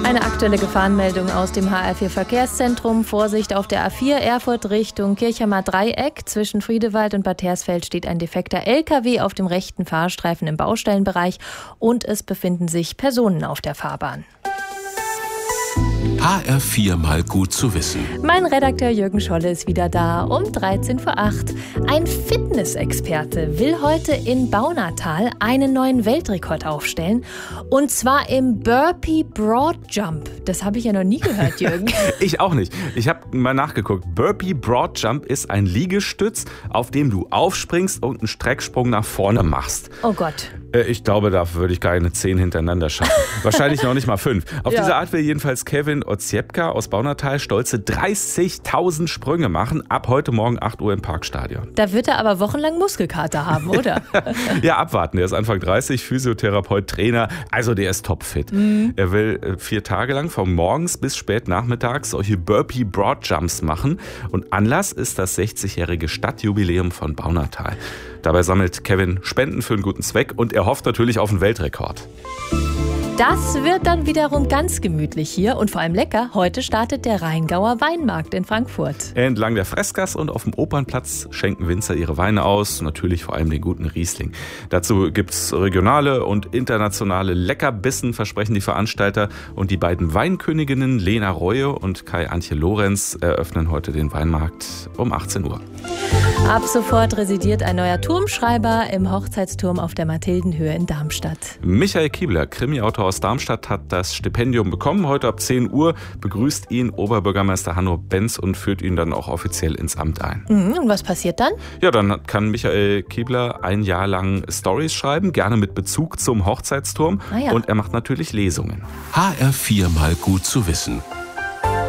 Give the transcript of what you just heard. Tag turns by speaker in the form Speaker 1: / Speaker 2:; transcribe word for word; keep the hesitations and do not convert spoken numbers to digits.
Speaker 1: Eine aktuelle Gefahrenmeldung aus dem H R vier Verkehrszentrum. Vorsicht auf der A vier Erfurt Richtung Kirchheimer Dreieck. Zwischen Friedewald und Bad Hersfeld steht ein defekter L K W auf dem rechten Fahrstreifen im Baustellenbereich und es befinden sich Personen auf der Fahrbahn.
Speaker 2: H R vier mal gut zu wissen.
Speaker 1: Mein Redakteur Jürgen Scholle ist wieder da um dreizehn vor acht. Ein Fitnessexperte will heute in Baunatal einen neuen Weltrekord aufstellen. Und zwar im Burpee Broad Jump. Das habe ich ja noch nie gehört, Jürgen.
Speaker 3: Ich auch nicht. Ich habe mal nachgeguckt. Burpee Broad Jump ist ein Liegestütz, auf dem du aufspringst und einen Strecksprung nach vorne machst.
Speaker 1: Oh Gott.
Speaker 3: Ich glaube, da würde ich keine zehn hintereinander schaffen. Wahrscheinlich noch nicht mal fünf. Auf
Speaker 1: Ja.
Speaker 3: diese Art will jedenfalls Kevin Oziepka aus Baunatal stolze dreißigtausend Sprünge machen, ab heute Morgen acht Uhr im Parkstadion.
Speaker 1: Da wird er aber wochenlang Muskelkater haben, oder?
Speaker 3: Ja, abwarten. Der ist Anfang dreißig, Physiotherapeut, Trainer. Also der ist topfit. Mhm. Er will äh, vier Tage lang von morgens bis spät nachmittags solche Burpee Broad Jumps machen. Und Anlass ist das sechzigjährige Stadtjubiläum von Baunatal. Dabei sammelt Kevin Spenden für einen guten Zweck und er hofft natürlich auf einen Weltrekord.
Speaker 1: Das wird dann wiederum ganz gemütlich hier und vor allem lecker. Heute startet der Rheingauer Weinmarkt in Frankfurt.
Speaker 3: Entlang der Fressgasse und auf dem Opernplatz schenken Winzer ihre Weine aus, natürlich vor allem den guten Riesling. Dazu gibt's regionale und internationale Leckerbissen, versprechen die Veranstalter. Und die beiden Weinköniginnen Lena Reue und Kai-Antje Lorenz eröffnen heute den Weinmarkt um achtzehn Uhr.
Speaker 1: Ab sofort residiert ein neuer Turmschreiber im Hochzeitsturm auf der Mathildenhöhe in Darmstadt.
Speaker 3: Michael Kiebler, Krimi-Autor aus Darmstadt, hat das Stipendium bekommen. Heute ab zehn Uhr begrüßt ihn Oberbürgermeister Hanno Benz und führt ihn dann auch offiziell ins Amt ein.
Speaker 1: Mhm, und was passiert dann?
Speaker 3: Ja, dann kann Michael Kiebler ein Jahr lang Storys schreiben, gerne mit Bezug zum Hochzeitsturm.
Speaker 1: Ah ja.
Speaker 3: Und er macht natürlich Lesungen.
Speaker 2: H R vier mal gut zu wissen.